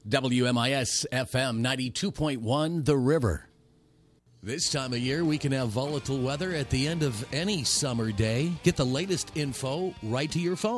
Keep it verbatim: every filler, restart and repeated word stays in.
W M I S F M ninety-two point one, The River. This time of year, we can have volatile weather at the end of any summer day. Get the latest info right to your phone.